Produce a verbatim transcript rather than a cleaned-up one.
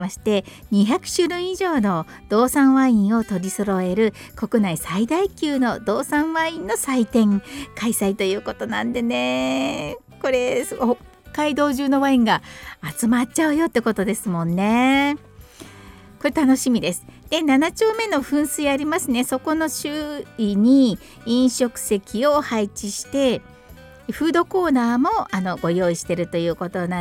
ましてにひゃくしゅるい以上の道産ワインを取り揃える国内最大級の道産ワインの祭典開催ということなんでね、これ北海道中のワインが集まっちゃうよってことですもんね。これ楽しみです。でなな丁目の噴水ありますね。そこの周囲に飲食席を配置してフードコーナーもあのご用意しているということなん